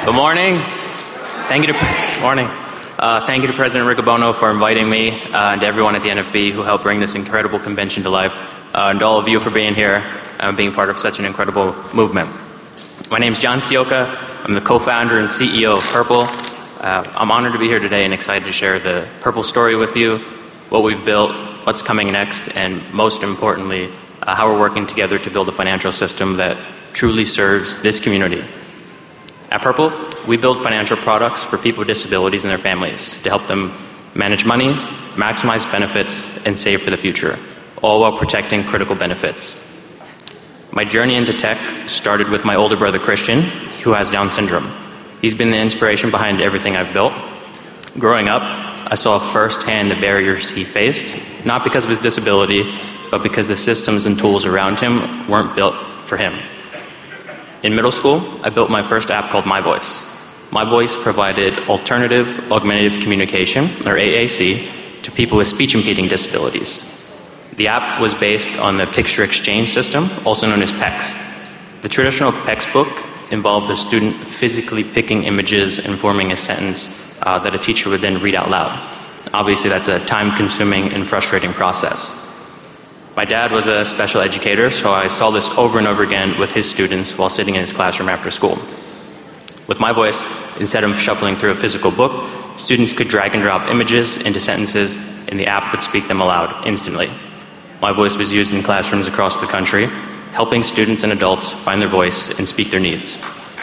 Good morning. Thank you to President Riccobono for inviting me, and to everyone at the NFB who helped bring this incredible convention to life, and all of you for being here and being part of such an incredible movement. My name is John Sioka. I'm the co-founder and CEO of Purple. I'm honored to be here today and excited to share the Purple story with you, what we've built, what's coming next, and most importantly, how we're working together to build a financial system that truly serves this community. At Purple, we build financial products for people with disabilities and their families to help them manage money, maximize benefits, and save for the future, all while protecting critical benefits. My journey into tech started with my older brother Christian, who has Down syndrome. He's been the inspiration behind everything I've built. Growing up, I saw firsthand the barriers he faced, not because of his disability, but because the systems and tools around him weren't built for him. In middle school, I built my first app called My Voice. My Voice provided alternative augmentative communication, or AAC, to people with speech impeding disabilities. The app was based on the picture exchange system, also known as PECS. The traditional PECS book involved the student physically picking images and forming a sentence that a teacher would then read out loud. Obviously, that's a time-consuming and frustrating process. My dad was a special educator, so I saw this over and over again with his students while sitting in his classroom after school. With My Voice, instead of shuffling through a physical book, students could drag and drop images into sentences, and the app would speak them aloud instantly. My Voice was used in classrooms across the country, helping students and adults find their voice and speak their needs.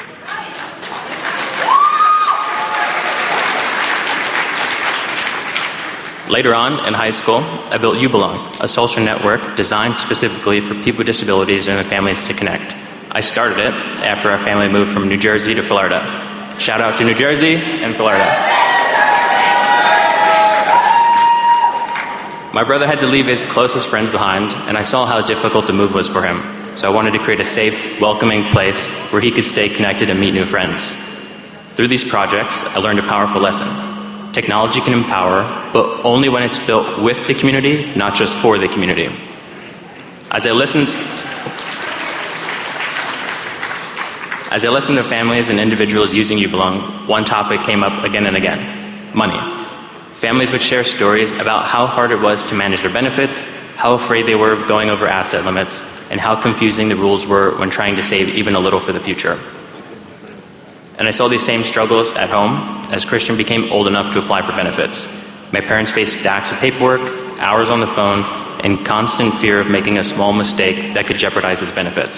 Later on, in high school, I built You Belong, a social network designed specifically for people with disabilities and their families to connect. I started it after our family moved from New Jersey to Florida. Shout out to New Jersey and Florida. My brother had to leave his closest friends behind, and I saw how difficult the move was for him. So I wanted to create a safe, welcoming place where he could stay connected and meet new friends. Through these projects, I learned a powerful lesson. Technology can empower, but only when it's built with the community, not just for the community. As I listened to families and individuals using You Belong, one topic came up again and again: money. Families would share stories about how hard it was to manage their benefits, how afraid they were of going over asset limits, and how confusing the rules were when trying to save even a little for the future. And I saw these same struggles at home as Christian became old enough to apply for benefits. My parents faced stacks of paperwork, hours on the phone, and constant fear of making a small mistake that could jeopardize his benefits.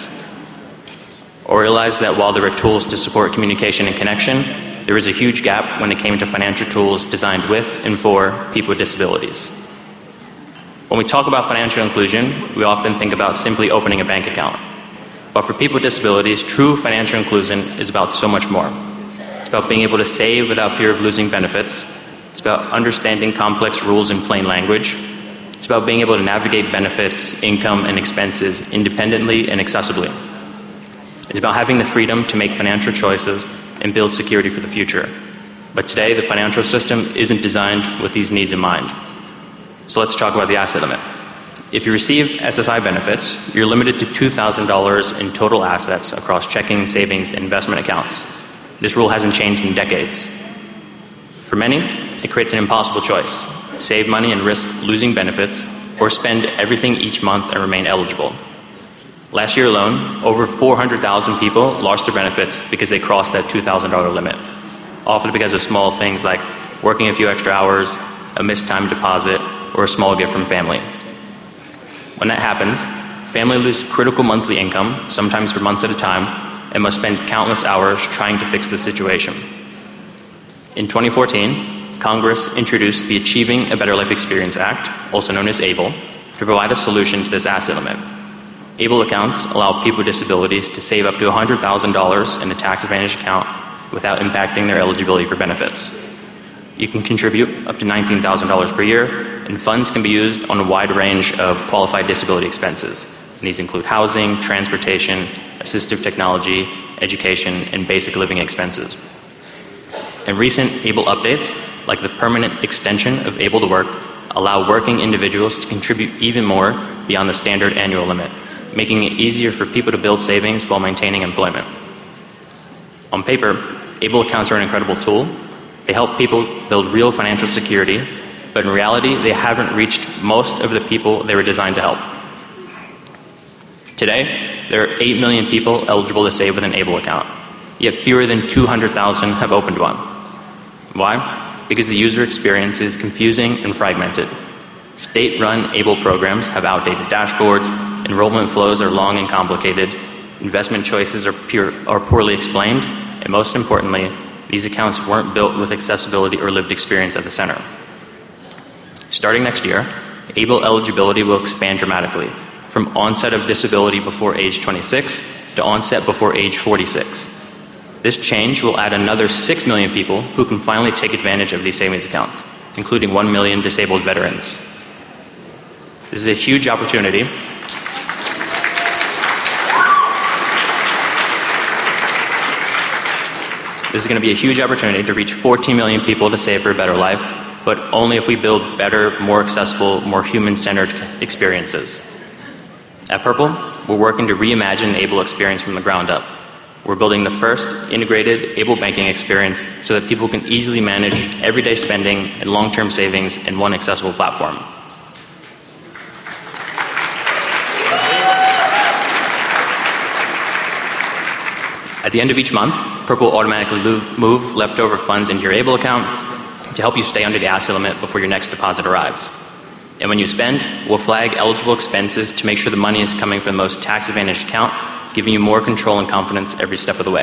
I realized that while there were tools to support communication and connection, there was a huge gap when it came to financial tools designed with and for people with disabilities. When we talk about financial inclusion, we often think about simply opening a bank account. But for people with disabilities, true financial inclusion is about so much more. It's about being able to save without fear of losing benefits. It's about understanding complex rules in plain language. It's about being able to navigate benefits, income, and expenses independently and accessibly. It's about having the freedom to make financial choices and build security for the future. But today, the financial system isn't designed with these needs in mind. So let's talk about the asset limit. If you receive SSI benefits, you're limited to $2,000 in total assets across checking, savings, and investment accounts. This rule hasn't changed in decades. For many, it creates an impossible choice: save money and risk losing benefits, or spend everything each month and remain eligible. Last year alone, over 400,000 people lost their benefits because they crossed that $2,000 limit, often because of small things like working a few extra hours, a missed time deposit, or a small gift from family. When that happens, families lose critical monthly income, sometimes for months at a time, and must spend countless hours trying to fix the situation. In 2014, Congress introduced the Achieving a Better Life Experience Act, also known as ABLE, to provide a solution to this asset limit. ABLE accounts allow people with disabilities to save up to $100,000 in a tax advantage account without impacting their eligibility for benefits. You can contribute up to $19,000 per year, and funds can be used on a wide range of qualified disability expenses. And these include housing, transportation, assistive technology, education, and basic living expenses. And recent ABLE updates, like the permanent extension of ABLE to Work, allow working individuals to contribute even more beyond the standard annual limit, making it easier for people to build savings while maintaining employment. On paper, Able accounts are an incredible tool. They help people build real financial security, but in reality, they haven't reached most of the people they were designed to help. Today, there are 8 million people eligible to save with an Able account, yet fewer than 200,000 have opened one. Why? Because the user experience is confusing and fragmented. State-run Able programs have outdated dashboards, enrollment flows are long and complicated, investment choices are poorly explained, and most importantly, these accounts weren't built with accessibility or lived experience at the center. Starting next year, Able eligibility will expand dramatically, from onset of disability before age 26 to onset before age 46. This change will add another 6 million people who can finally take advantage of these savings accounts, including 1 million disabled veterans. This is a huge opportunity. This is going to be a huge opportunity to reach 14 million people to save for a better life, but only if we build better, more accessible, more human-centered experiences. At Purple, we're working to reimagine the Able experience from the ground up. We're building the first integrated Able banking experience so that people can easily manage everyday spending and long-term savings in one accessible platform. At the end of each month, Purple will automatically move leftover funds into your Able account to help you stay under the asset limit before your next deposit arrives. And when you spend, we'll flag eligible expenses to make sure the money is coming from the most tax-advantaged account, giving you more control and confidence every step of the way.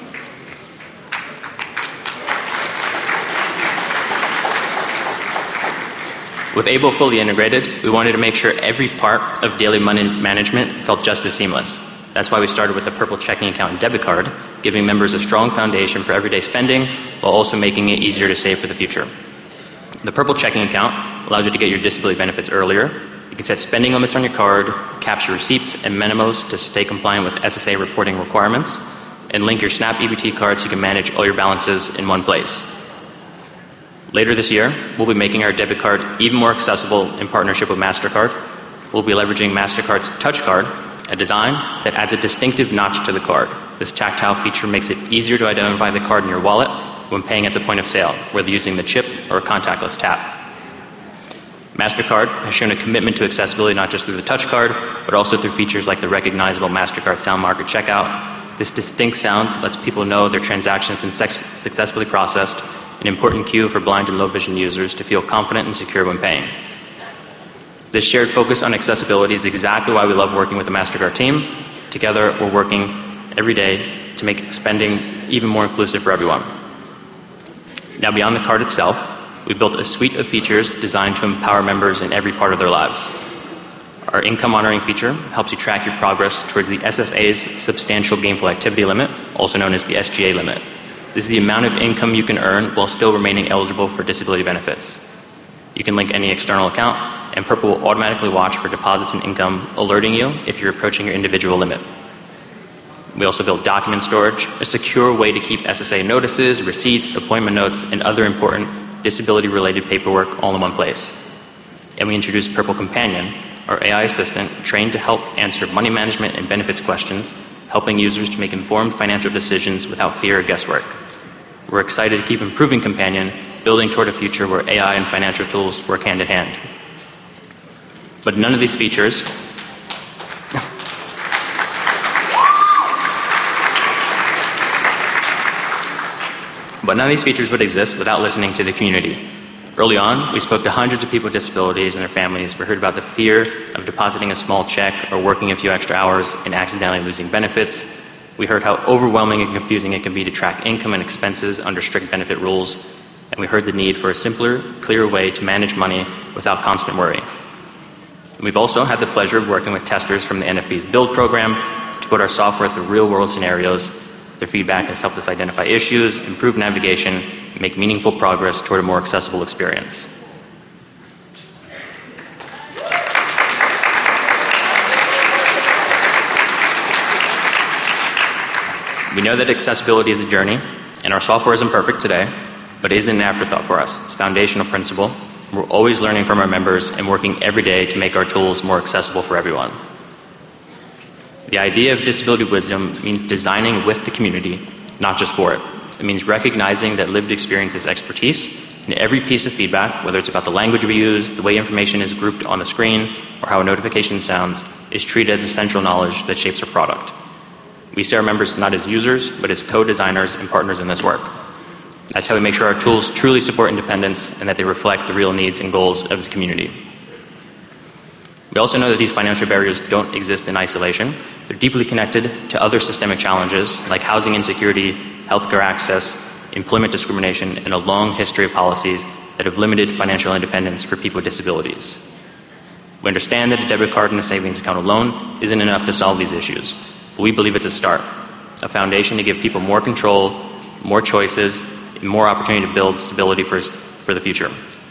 With Able fully integrated, we wanted to make sure every part of daily money management felt just as seamless. That's why we started with the Purple checking account and debit card, giving members a strong foundation for everyday spending while also making it easier to save for the future. The Purple checking account allows you to get your disability benefits earlier. You can set spending limits on your card, capture receipts and memos to stay compliant with SSA reporting requirements, and link your SNAP EBT card so you can manage all your balances in one place. Later this year, we'll be making our debit card even more accessible in partnership with MasterCard. We'll be leveraging MasterCard's Touch Card, a design that adds a distinctive notch to the card. This tactile feature makes it easier to identify the card in your wallet when paying at the point of sale, whether using the chip or a contactless tap. MasterCard has shown a commitment to accessibility not just through the Touch Card, but also through features like the recognizable MasterCard sound marker checkout. This distinct sound lets people know their transaction has been successfully processed, an important cue for blind and low vision users to feel confident and secure when paying. This shared focus on accessibility is exactly why we love working with the MasterCard team. Together, we're working every day to make spending even more inclusive for everyone. Now, beyond the card itself, we built a suite of features designed to empower members in every part of their lives. Our income monitoring feature helps you track your progress towards the SSA's substantial gainful activity limit, also known as the SGA limit. This is the amount of income you can earn while still remaining eligible for disability benefits. You can link any external account, and Purple will automatically watch for deposits and income, alerting you if you're approaching your individual limit. We also built document storage, a secure way to keep SSA notices, receipts, appointment notes, and other important disability-related paperwork all in one place. And we introduced Purple Companion, our AI assistant trained to help answer money management and benefits questions, helping users to make informed financial decisions without fear or guesswork. We're excited to keep improving Companion, building toward a future where AI and financial tools work hand in hand. But none of these features would exist without listening to the community. Early on, we spoke to hundreds of people with disabilities and their families. We heard about the fear of depositing a small check or working a few extra hours and accidentally losing benefits. We heard how overwhelming and confusing it can be to track income and expenses under strict benefit rules. And we heard the need for a simpler, clearer way to manage money without constant worry. We've also had the pleasure of working with testers from the NFB's Build program to put our software through real-world scenarios. Their feedback has helped us identify issues, improve navigation, and make meaningful progress toward a more accessible experience. We know that accessibility is a journey, and our software isn't perfect today, but it isn't an afterthought for us. It's a foundational principle. We're always learning from our members and working every day to make our tools more accessible for everyone. The idea of disability wisdom means designing with the community, not just for it. It means recognizing that lived experience is expertise, and every piece of feedback, whether it's about the language we use, the way information is grouped on the screen, or how a notification sounds, is treated as essential knowledge that shapes our product. We see our members not as users, but as co-designers and partners in this work. That's how we make sure our tools truly support independence and that they reflect the real needs and goals of the community. We also know that these financial barriers don't exist in isolation. They're deeply connected to other systemic challenges like housing insecurity, healthcare access, employment discrimination, and a long history of policies that have limited financial independence for people with disabilities. We understand that a debit card and a savings account alone isn't enough to solve these issues, but we believe it's a start, a foundation to give people more control, more choices, and more opportunity to build stability for the future.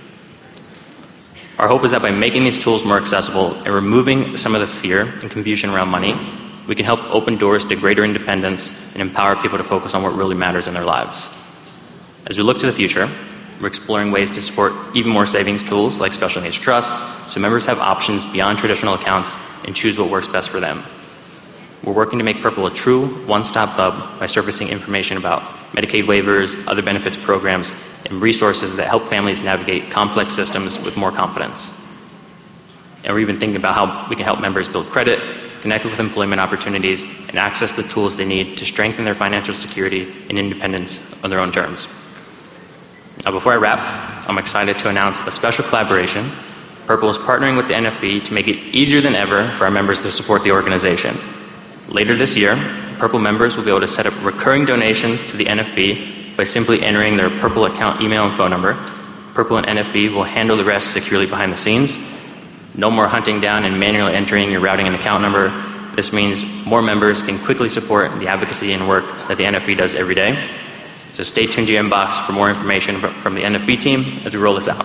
Our hope is that by making these tools more accessible and removing some of the fear and confusion around money, we can help open doors to greater independence and empower people to focus on what really matters in their lives. As we look to the future, we're exploring ways to support even more savings tools like special needs trusts, so members have options beyond traditional accounts and choose what works best for them. We're working to make Purple a true one-stop hub by surfacing information about Medicaid waivers, other benefits programs, and resources that help families navigate complex systems with more confidence. And we're even thinking about how we can help members build credit, connect with employment opportunities, and access the tools they need to strengthen their financial security and independence on their own terms. Now, before I wrap, I'm excited to announce a special collaboration. Purple is partnering with the NFB to make it easier than ever for our members to support the organization. Later this year, Purple members will be able to set up recurring donations to the NFB by simply entering their Purple account email and phone number. Purple and NFB will handle the rest securely behind the scenes. No more hunting down and manually entering your routing and account number. This means more members can quickly support the advocacy and work that the NFB does every day. So stay tuned to your inbox for more information from the NFB team as we roll this out.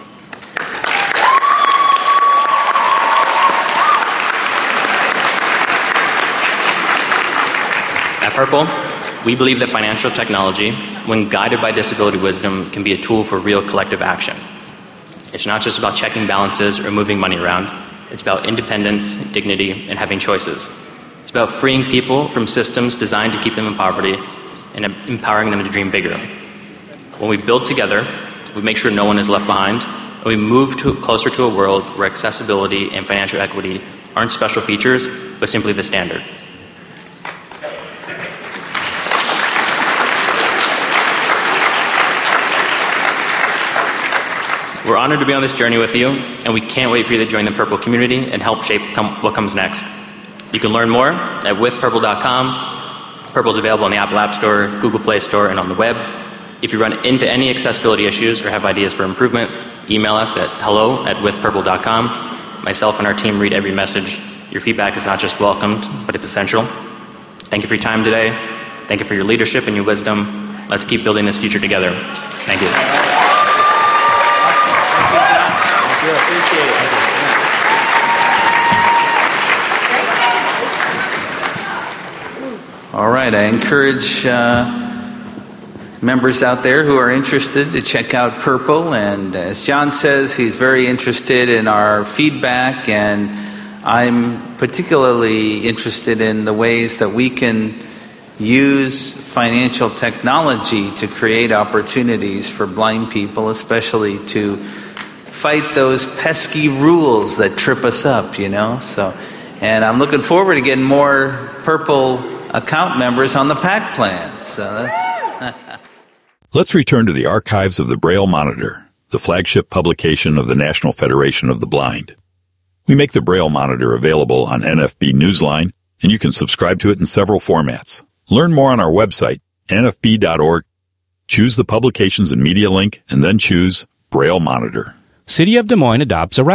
At Purple, we believe that financial technology, when guided by disability wisdom, can be a tool for real collective action. It's not just about checking balances or moving money around. It's about independence, dignity, and having choices. It's about freeing people from systems designed to keep them in poverty and empowering them to dream bigger. When we build together, we make sure no one is left behind, and we move closer to a world where accessibility and financial equity aren't special features, but simply the standard. We're honored to be on this journey with you, and we can't wait for you to join the Purple community and help shape what comes next. You can learn more at withpurple.com. Purple is available on the Apple App Store, Google Play Store, and on the web. If you run into any accessibility issues or have ideas for improvement, email us at hello@withpurple.com. Myself and our team read every message. Your feedback is not just welcomed, but it's essential. Thank you for your time today. Thank you for your leadership and your wisdom. Let's keep building this future together. Thank you. Appreciate it. All right, I encourage members out there who are interested to check out Purple. And as John says, he's very interested in our feedback, and I'm particularly interested in the ways that we can use financial technology to create opportunities for blind people, especially to fight those pesky rules that trip us up, and I'm looking forward to getting more Purple account members on the PAC plan. So that's Let's return to the archives of the Braille Monitor, the flagship publication of the National Federation of the Blind. We make the Braille Monitor available on NFB Newsline, and you can subscribe to it in several formats. Learn more on our website, nfb.org. Choose the Publications and Media link, and then choose Braille Monitor. City of Des Moines adopts a